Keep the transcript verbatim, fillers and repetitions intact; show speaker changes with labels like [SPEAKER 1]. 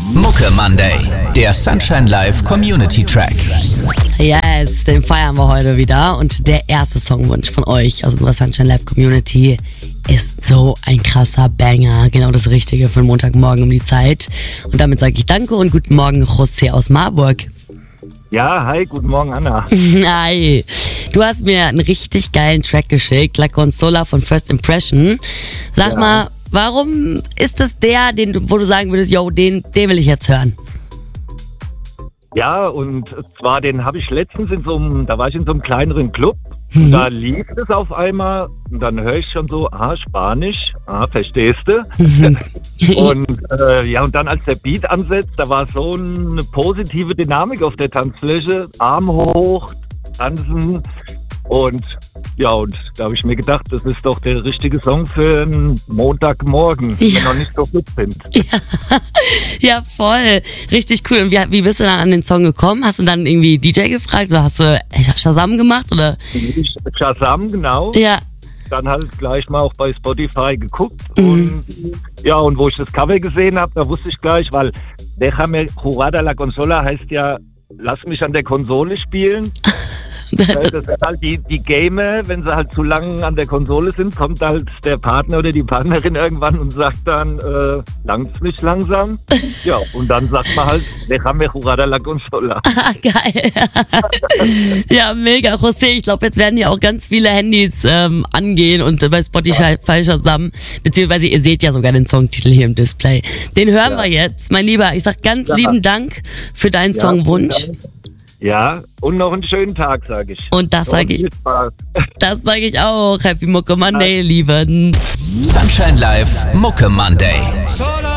[SPEAKER 1] Mucke Monday, der Sunshine Live Community Track.
[SPEAKER 2] Yes, den feiern wir heute wieder. Und der erste Songwunsch von euch aus unserer Sunshine Live Community ist so ein krasser Banger. Genau das Richtige für den Montagmorgen um die Zeit. Und damit sage ich danke und guten Morgen, José aus Marburg.
[SPEAKER 3] Ja, hi, guten Morgen, Anna.
[SPEAKER 2] Hi. Du hast mir einen richtig geilen Track geschickt, La Consola von First Impression. Sag
[SPEAKER 3] Ja.
[SPEAKER 2] mal, warum ist das der, den du, wo du sagen würdest, yo, den, den will ich jetzt hören?
[SPEAKER 3] Ja, und zwar den habe ich letztens in so einem, da war ich in so einem kleineren Club. Und da lief es auf einmal und dann höre ich schon so, ah, Spanisch, ah, verstehst du? und äh, ja, und dann als der Beat ansetzt, da war so eine positive Dynamik auf der Tanzfläche, Arm hoch, tanzen und ja, und da habe ich mir gedacht, das ist doch der richtige Song für einen Montagmorgen, wenn
[SPEAKER 2] Ja.
[SPEAKER 3] wir noch nicht so fit sind.
[SPEAKER 2] Ja, voll. Richtig cool. Und wie, wie bist du dann an den Song gekommen? Hast du dann irgendwie D J gefragt oder hast du Shazam gemacht? Oder?
[SPEAKER 3] Ich, Shazam, genau.
[SPEAKER 2] Ja.
[SPEAKER 3] Dann halt gleich mal auch bei Spotify geguckt
[SPEAKER 2] Mhm.
[SPEAKER 3] und ja, und wo ich das Cover gesehen habe, da wusste ich gleich, weil Déjame jugar a la consola heißt ja, lass mich an der Konsole spielen. Äh, Das ist halt die, die Gamer, wenn sie halt zu lang an der Konsole sind, kommt halt der Partner oder die Partnerin irgendwann und sagt dann, äh, langt's mich langsam? Ja, und dann sagt man halt, déjame jugar a la consola.
[SPEAKER 2] Ah, geil. Ja, mega. José, ich glaube, jetzt werden hier auch ganz viele Handys ähm, angehen und äh, bei Spotify Shazam, beziehungsweise ihr seht ja sogar den Songtitel hier im Display. Den hören
[SPEAKER 3] Ja.
[SPEAKER 2] wir jetzt. Mein Lieber, ich sag ganz
[SPEAKER 3] Ja.
[SPEAKER 2] lieben Dank für deinen
[SPEAKER 3] Ja,
[SPEAKER 2] Songwunsch.
[SPEAKER 3] Ja, und noch einen schönen Tag, sage ich.
[SPEAKER 2] Und das sage ich,
[SPEAKER 3] viel Spaß.
[SPEAKER 2] das sage ich auch. Happy Mucke Monday, Lieben.
[SPEAKER 1] Sunshine Live Mucke Monday.